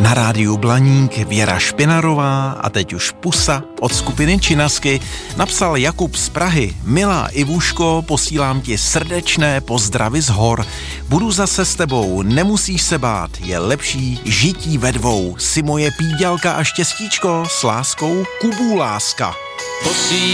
Na rádiu Blaník Věra Špinarová a teď už pusa od skupiny Činasky. Napsal Jakub z Prahy. Milá Ivuško, posílám ti srdečné pozdravy z hor. Budu zase s tebou, nemusíš se bát, je lepší žití ve dvou. Si moje píďalka a štěstíčko, s láskou Kubu Láska.